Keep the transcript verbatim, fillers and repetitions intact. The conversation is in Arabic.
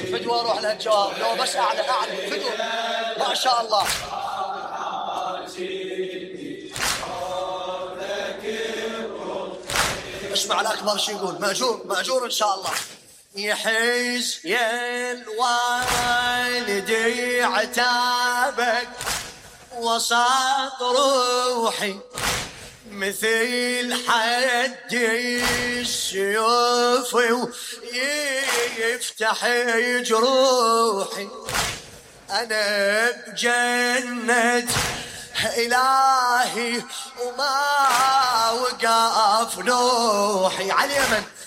فدوى اروح لها الجواب، لو بس اعلى اعلى فدوى ما شاء الله. اسمع الاكبر شو يقول، ماجور ماجور ان شاء الله. يحز يا الوالدي عتابك وسط روحي مثل حد السيوف ويفتح جروحي. أنا بجنة إلهي وما وقف نوحي. على اليمن